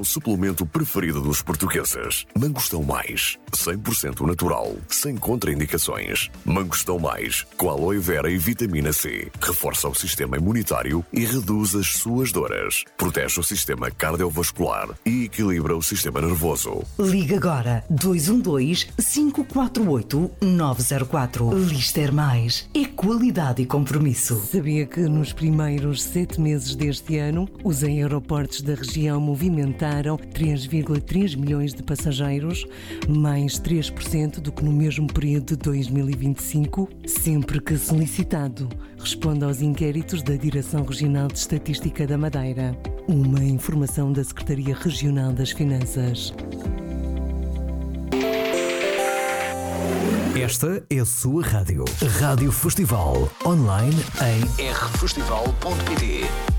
o suplemento preferido dos portugueses. Mangostão Mais, 100% natural, sem contraindicações. Mangostão Mais, com aloe vera e vitamina C. Reforça o sistema imunitário e reduz as suas dores. Protege o sistema cardiovascular e equilibra o sistema nervoso. Liga agora 212-548-904. Lister Mais é qualidade e compromisso. Sabia que nos primeiros 7 meses deste ano, os aeroportos da região movimentaram 3,3 milhões de passageiros, mais 3% do que no mesmo período de 2025? Sempre que solicitado, responda aos inquéritos da Direção Regional de Estatística da Madeira. Uma informação da Secretaria Regional das Finanças. Esta é a sua rádio. Rádio Festival. Online em rfestival.pt.